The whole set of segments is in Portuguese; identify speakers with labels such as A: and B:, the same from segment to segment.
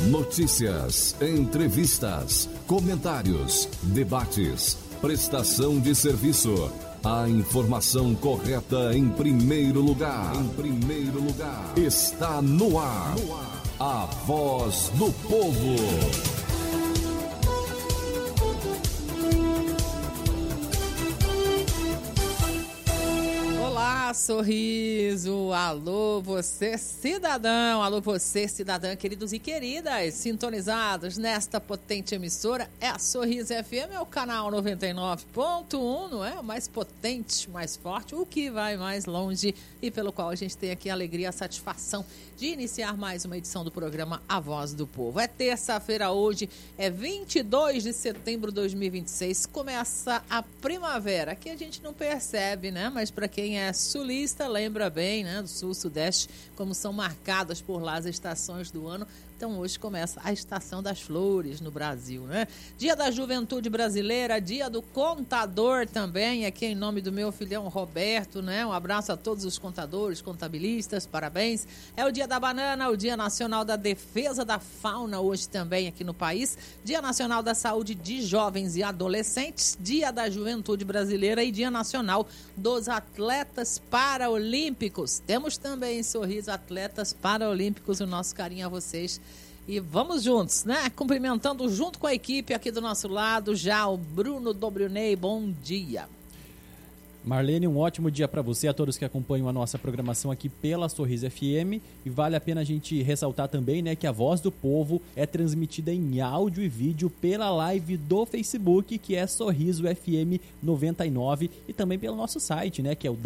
A: Notícias, entrevistas, comentários, debates, prestação de serviço. A informação correta em primeiro lugar. Está no ar. A Voz do Povo.
B: Olá, Sorriso! Alô, você cidadão! Alô, você cidadã, queridos e queridas, sintonizados nesta potente emissora. É a Sorriso FM, é o canal 99.1, não é? O mais potente, mais forte, o que vai mais longe e pelo qual a gente tem aqui a alegria e a satisfação de iniciar mais uma edição do programa A Voz do Povo. É terça-feira hoje, é 22 de setembro de 2026, começa a primavera, que a gente não percebe, né? Mas para quem é sulista, lembra bem, né? Do sul, sudeste, como são marcadas por lá as estações do ano. Então hoje começa a estação das flores no Brasil, né? Dia da Juventude Brasileira, dia do contador também, aqui em nome do meu filhão Roberto, né? Um abraço a todos os contadores, contabilistas, parabéns. É o dia da banana, o dia nacional da defesa da fauna hoje também aqui no país, dia nacional da saúde de jovens e adolescentes, dia da Juventude Brasileira e dia nacional dos atletas paraolímpicos. Temos também, Sorriso, atletas paraolímpicos, o nosso carinho a vocês. E vamos juntos, né? Cumprimentando junto com a equipe aqui do nosso lado, já o Bruno Dobrunei. Bom dia.
C: Marlene, um ótimo dia para você, a todos que acompanham a nossa programação aqui pela Sorriso FM. E vale a pena a gente ressaltar também, né, que a Voz do Povo é transmitida em áudio e vídeo pela live do Facebook, que é Sorriso FM 99, e também pelo nosso site, né, que é o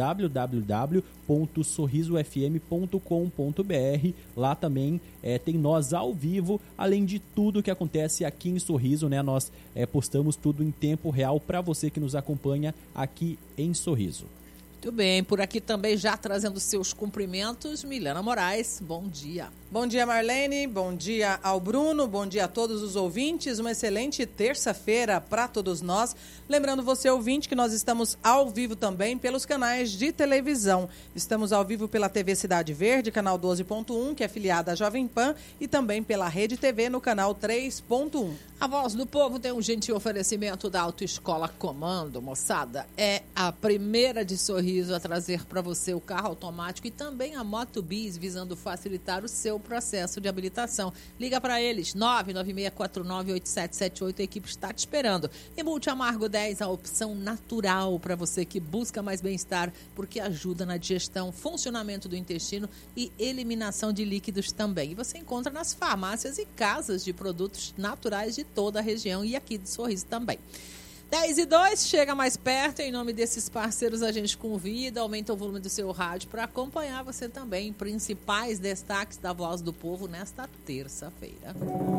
C: www.sorrisofm.com.br. Lá também tem nós ao vivo, além de tudo que acontece aqui em Sorriso, né? Nós postamos tudo em tempo real para você que nos acompanha aqui em Sorriso.
B: Muito bem, por aqui também já trazendo seus cumprimentos, Milena Moraes, bom dia.
D: Bom dia, Marlene, bom dia ao Bruno, bom dia a todos os ouvintes, uma excelente terça-feira para todos nós. Lembrando você, ouvinte, que nós estamos ao vivo também pelos canais de televisão. Estamos ao vivo pela TV Cidade Verde, canal 12.1, que é filiada à Jovem Pan, e também pela Rede TV no canal 3.1.
B: A Voz do Povo tem um gentil oferecimento da Autoescola Comando, moçada. É a primeira de Sorriso a trazer para você o carro automático e também a Moto Bis, visando facilitar o seu processo de habilitação. Liga para eles, 996498778, a equipe está te esperando. E Multi Amargo 10, a opção natural para você que busca mais bem-estar, porque ajuda na digestão, funcionamento do intestino e eliminação de líquidos também. E você encontra nas farmácias e casas de produtos naturais de toda a região e aqui de Sorriso também. 10:02, chega mais perto. Em nome desses parceiros, a gente convida, aumenta o volume do seu rádio para acompanhar você também. Principais destaques da Voz do Povo nesta terça-feira.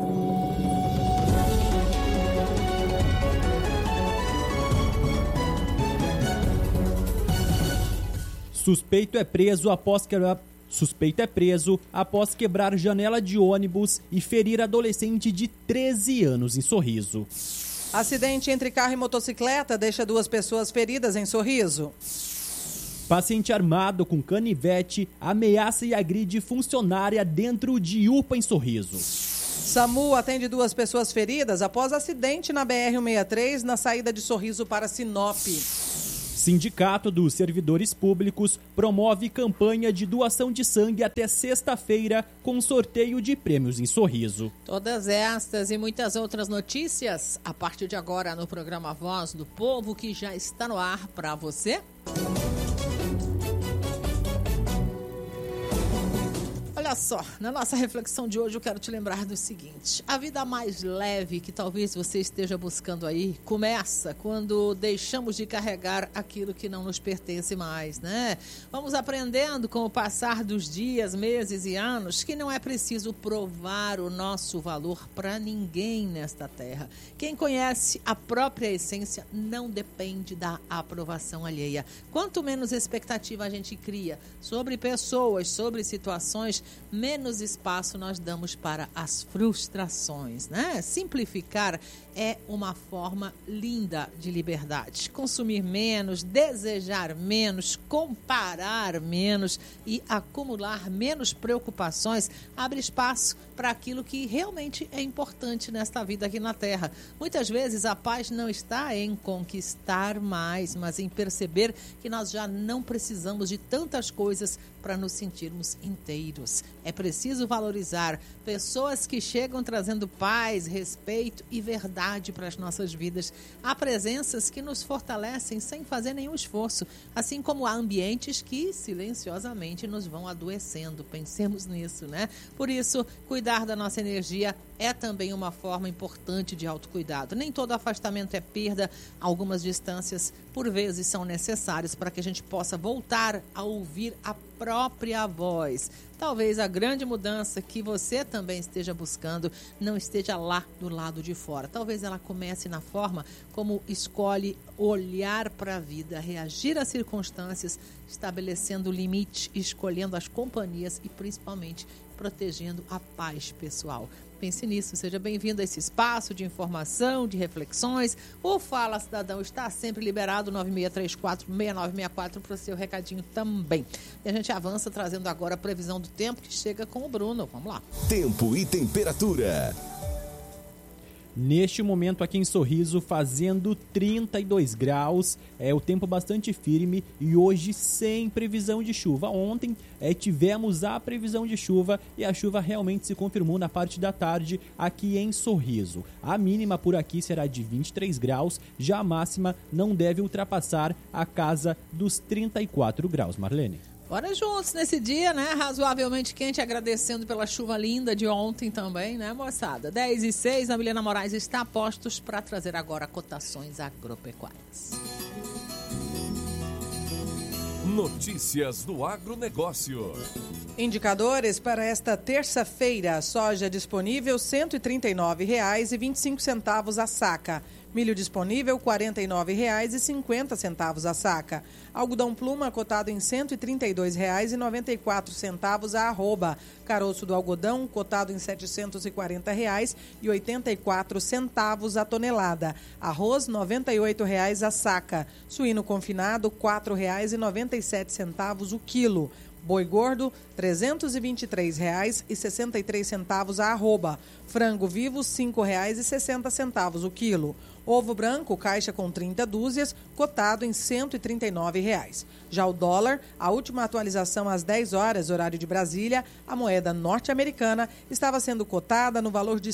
C: Suspeito é preso após quebrar janela de ônibus e ferir adolescente de 13 anos em Sorriso.
D: Acidente entre carro e motocicleta deixa 2 pessoas feridas em Sorriso.
C: Paciente armado com canivete ameaça e agride funcionária dentro de UPA em Sorriso.
D: SAMU atende 2 pessoas feridas após acidente na BR-163 na saída de Sorriso para Sinop.
C: Sindicato dos Servidores Públicos promove campanha de doação de sangue até sexta-feira com sorteio de prêmios em Sorriso.
B: Todas estas e muitas outras notícias a partir de agora no programa Voz do Povo, que já está no ar para você. Olha só, na nossa reflexão de hoje eu quero te lembrar do seguinte: a vida mais leve que talvez você esteja buscando aí começa quando deixamos de carregar aquilo que não nos pertence mais, né? Vamos aprendendo com o passar dos dias, meses e anos que não é preciso provar o nosso valor para ninguém nesta terra. Quem conhece a própria essência não depende da aprovação alheia. Quanto menos expectativa a gente cria sobre pessoas, sobre situações, menos espaço nós damos para as frustrações, né? Simplificar é uma forma linda de liberdade. Consumir menos, desejar menos, comparar menos e acumular menos preocupações abre espaço para aquilo que realmente é importante nesta vida aqui na Terra. Muitas vezes a paz não está em conquistar mais, mas em perceber que nós já não precisamos de tantas coisas para nos sentirmos inteiros. É preciso valorizar pessoas que chegam trazendo paz, respeito e verdade para as nossas vidas. Há presenças que nos fortalecem sem fazer nenhum esforço, assim como há ambientes que silenciosamente nos vão adoecendo. Pensemos nisso, né? Por isso, cuidar da nossa energia é também uma forma importante de autocuidado. Nem todo afastamento é perda, algumas distâncias por vezes são necessárias para que a gente possa voltar a ouvir a própria voz. Talvez a grande mudança que você também esteja buscando não esteja lá do lado de fora. Talvez ela comece na forma como escolhe olhar para a vida, reagir às circunstâncias, estabelecendo limite, escolhendo as companhias e principalmente protegendo a paz pessoal. Pense nisso, seja bem-vindo a esse espaço de informação, de reflexões. O Fala Cidadão está sempre liberado, 9634-6964, para o seu recadinho também. E a gente avança trazendo agora a previsão do tempo, que chega com o Bruno. Vamos lá.
A: Tempo e temperatura.
C: Neste momento aqui em Sorriso, fazendo 32 graus, o tempo bastante firme e hoje sem previsão de chuva. Ontem tivemos a previsão de chuva e a chuva realmente se confirmou na parte da tarde aqui em Sorriso. A mínima por aqui será de 23 graus, já a máxima não deve ultrapassar a casa dos 34 graus. Marlene.
B: Bora juntos nesse dia, né? Razoavelmente quente, agradecendo pela chuva linda de ontem também, né, moçada? 10h06, a Milena Moraes está a postos para trazer agora cotações agropecuárias.
A: Notícias do agronegócio.
D: Indicadores para esta terça-feira: soja disponível R$ 139,25 a saca. Milho disponível R$ 49,50 a saca. Algodão pluma cotado em R$ 132,94 a arroba. Caroço do algodão cotado em R$ 740,84 a tonelada. Arroz R$ 98,00 a saca. Suíno confinado R$ 4,97 o quilo. Boi gordo, R$ 323,63 a arroba. Frango vivo, R$ 5,60 o quilo. Ovo branco, caixa com 30 dúzias, cotado em R$ 139,00. Já o dólar, a última atualização às 10 horas, horário de Brasília, a moeda norte-americana estava sendo cotada no valor de R$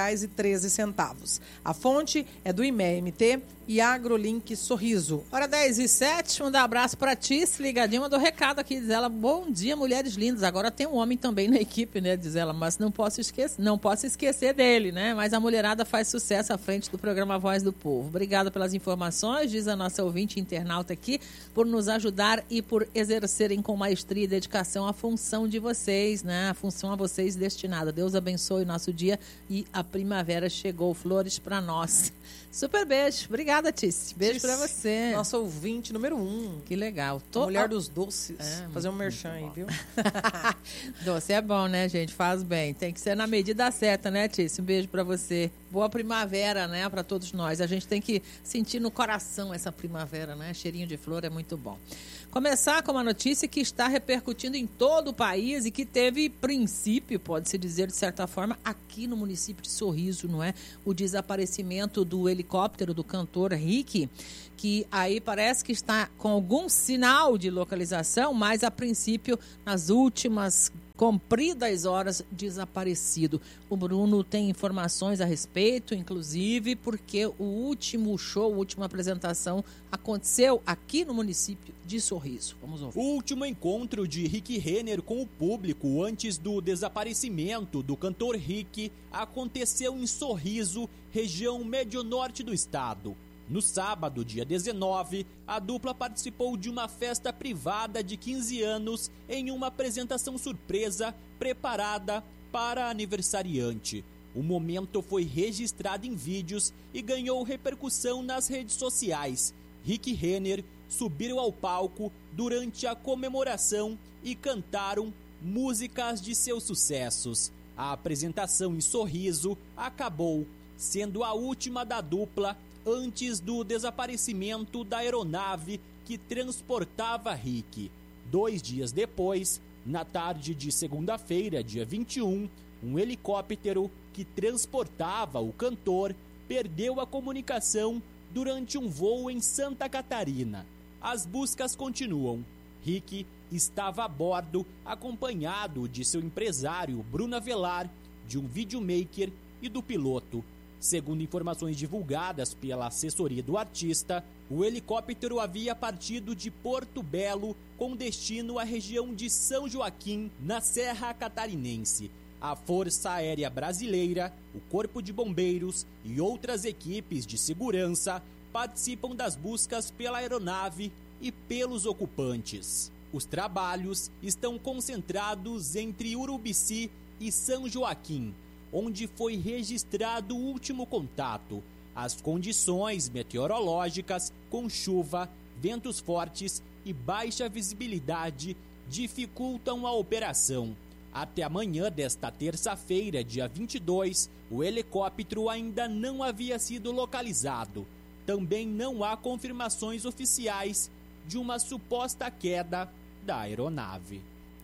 D: 5,13. A fonte é do IMEA-MT e AgroLink Sorriso.
B: Hora 10h07, mandar um abraço para Tice, ligadinha, mandou recado aqui, diz ela: bom dia, mulheres lindas. Agora tem um homem também na equipe, né, diz ela, mas não posso esquecer dele, né? Mas a mulherada faz sucesso à frente do programa Voz do Povo. Obrigada pelas informações, diz a nossa ouvinte internauta aqui, por nos ajudar e por exercerem com maestria e dedicação a função de vocês, né? A função a vocês destinada. Deus abençoe o nosso dia e a primavera chegou. Flores para nós. Super beijo. Obrigada, Tice. Beijo para você.
D: Nossa ouvinte número 1.
B: Que legal.
D: Mulher dos doces. Fazer um merchan aí, viu?
B: Doce é bom, né, gente? Faz bem. Tem que ser na medida certa, né, Tice? Um beijo para você. Boa primavera, né, para todos nós. A gente tem que sentir no coração essa primavera, né? Cheirinho de flor é muito bom. Começar com uma notícia que está repercutindo em todo o país e que teve princípio, pode-se dizer de certa forma, aqui no município de Sorriso, não é? O desaparecimento do helicóptero do cantor Rick, que aí parece que está com algum sinal de localização, mas a princípio, nas últimas compridas horas, desaparecido. O Bruno tem informações a respeito, inclusive porque o último show, a última apresentação aconteceu aqui no município de Sorriso. Vamos ouvir.
C: O último encontro de Rick Renner com o público antes do desaparecimento do cantor Rick aconteceu em Sorriso, região médio-norte do estado. No sábado, dia 19, a dupla participou de uma festa privada de 15 anos em uma apresentação surpresa preparada para a aniversariante. O momento foi registrado em vídeos e ganhou repercussão nas redes sociais. Rick Renner subiram ao palco durante a comemoração e cantaram
E: músicas de seus sucessos. A apresentação em Sorriso acabou sendo a última da dupla antes do desaparecimento da aeronave que transportava Rick. 2 dias depois, na tarde de segunda-feira, dia 21, um helicóptero que transportava o cantor perdeu a comunicação durante um voo em Santa Catarina. As buscas continuam. Rick estava a bordo, acompanhado de seu empresário Bruno Avelar, de um videomaker e do piloto. Segundo informações divulgadas pela assessoria do artista, o helicóptero havia partido de Porto Belo com destino à região de São Joaquim, na Serra Catarinense. A Força Aérea Brasileira, o Corpo de Bombeiros e outras equipes de segurança participam das buscas pela aeronave e pelos ocupantes. Os trabalhos estão concentrados entre Urubici e São Joaquim, onde foi registrado o último contato. As condições meteorológicas, com chuva, ventos fortes e baixa visibilidade, dificultam a operação. Até amanhã desta terça-feira, dia 22, o helicóptero ainda não havia sido localizado. Também não há confirmações oficiais de uma suposta queda da aeronave.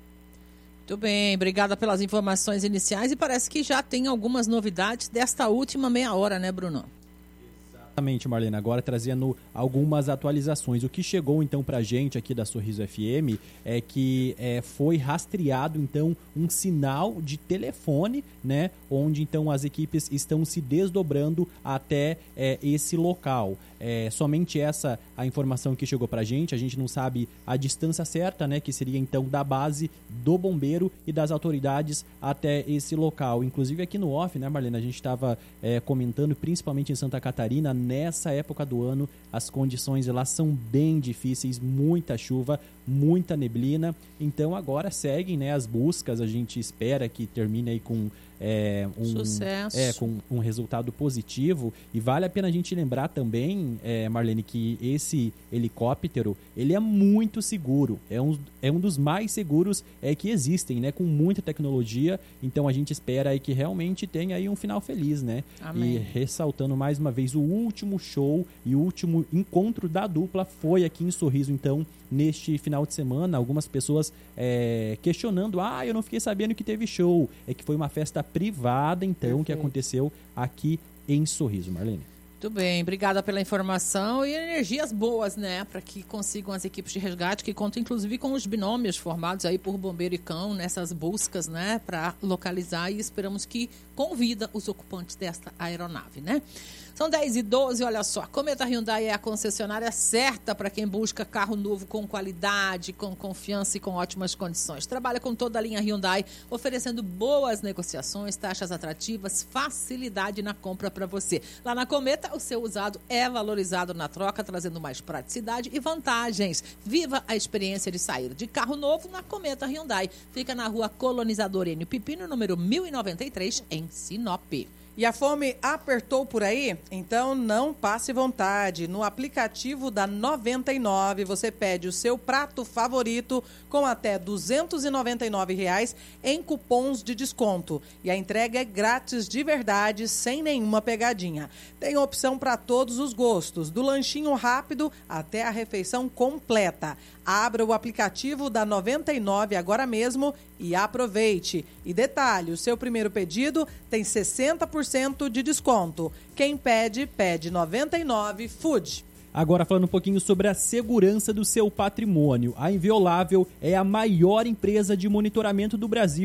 B: Muito bem, obrigada pelas informações iniciais e parece que já tem algumas novidades desta última meia hora, né, Bruno?
C: Exatamente, Marlene. Agora trazendo algumas atualizações. O que chegou então pra gente aqui da Sorriso FM é que foi rastreado então um sinal de telefone, né? Onde então as equipes estão se desdobrando até esse local. Somente essa a informação que chegou pra gente. A gente não sabe a distância certa, né? Que seria então da base do bombeiro e das autoridades até esse local. Inclusive aqui no off, né, Marlene? A gente estava comentando, principalmente em Santa Catarina, nessa época do ano, as condições lá são bem difíceis, muita chuva, muita neblina. Então agora seguem, né, as buscas. A gente espera que termine aí com
B: sucesso,
C: com um resultado positivo. E vale a pena a gente lembrar também, Marlene, que esse helicóptero ele é muito seguro, é um dos mais seguros que existem, né, com muita tecnologia. Então a gente espera aí que realmente tenha aí um final feliz, né?
B: Amém.
C: E ressaltando mais uma vez, o último show e o último encontro da dupla foi aqui em Sorriso, então, neste final de semana. Algumas pessoas questionando, eu não fiquei sabendo que teve show. É que foi uma festa privada, então,
B: Perfeito.
C: que aconteceu aqui em Sorriso, Marlene.
B: Muito bem, obrigada pela informação e energias boas, né, para que consigam as equipes de resgate, que contam inclusive com os binômios formados aí por bombeiro e cão nessas buscas, né, para localizar, e esperamos que com vida os ocupantes desta aeronave, né? São 10h12, olha só, a Cometa Hyundai é a concessionária certa para quem busca carro novo com qualidade, com confiança e com ótimas condições. Trabalha com toda a linha Hyundai, oferecendo boas negociações, taxas atrativas, facilidade na compra para você. Lá na Cometa, o seu usado é valorizado na troca, trazendo mais praticidade e vantagens. Viva a experiência de sair de carro novo na Cometa Hyundai. Fica na rua Colonizador Enio Pipino, número 1093, em Sinop.
D: E a fome apertou por aí? Então não passe vontade. No aplicativo da 99 você pede o seu prato favorito com até R$ 299 em cupons de desconto. E a entrega é grátis de verdade, sem nenhuma pegadinha. Tem opção para todos os gostos, do lanchinho rápido até a refeição completa. Abra o aplicativo da 99 agora mesmo e aproveite. E detalhe, o seu primeiro pedido tem 60% de desconto. Quem pede, pede 99 Food.
C: Agora falando um pouquinho sobre a segurança do seu patrimônio. A Inviolável é a maior empresa de monitoramento do Brasil.